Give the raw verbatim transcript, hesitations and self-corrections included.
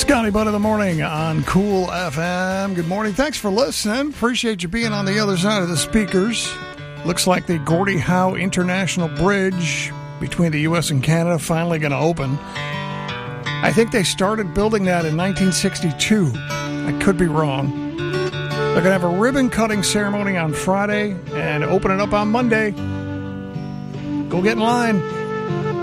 Scotty Butt of the Morning on Cool F M. Good morning. Thanks for listening. Appreciate you being on the other side of the speakers. Looks like the Gordie Howe International Bridge between the U S and Canada finally going to open. I think they started building that in nineteen sixty-two. I could be wrong. They're going to have a ribbon-cutting ceremony on Friday and open it up on Monday. Go get in line.